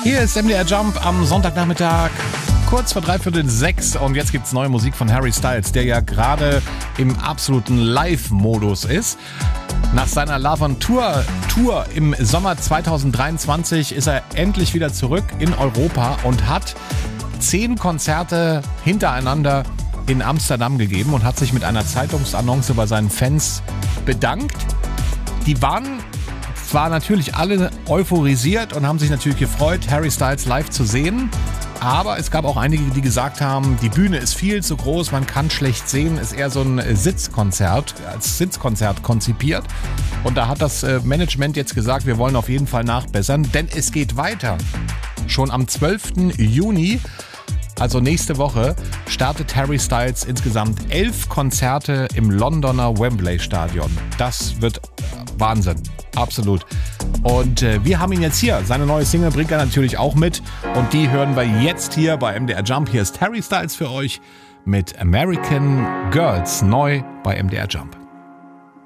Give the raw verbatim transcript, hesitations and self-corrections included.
Hier ist M D R Jump am Sonntagnachmittag, kurz vor dreiviertel sechs. Und jetzt gibt's neue Musik von Harry Styles, der ja gerade im absoluten Live-Modus ist. Nach seiner Love on Tour Tour im Sommer zwanzig dreiundzwanzig ist er endlich wieder zurück in Europa und hat zehn Konzerte hintereinander in Amsterdam gegeben und hat sich mit einer Zeitungsannonce bei seinen Fans bedankt. Die waren zwar natürlich alle euphorisiert und haben sich natürlich gefreut, Harry Styles live zu sehen, aber es gab auch einige, die gesagt haben, die Bühne ist viel zu groß, man kann schlecht sehen, ist eher so ein Sitzkonzert, als Sitzkonzert konzipiert. Und da hat das Management jetzt gesagt, wir wollen auf jeden Fall nachbessern, denn es geht weiter. Schon am zwölften Juni, also nächste Woche, startet Harry Styles insgesamt elf Konzerte im Londoner Wembley Stadion. Das wird Wahnsinn, absolut. Und äh, wir haben ihn jetzt hier. Seine neue Single bringt er natürlich auch mit. Und die hören wir jetzt hier bei M D R Jump. Hier ist Harry Styles für euch mit American Girls, neu bei M D R Jump.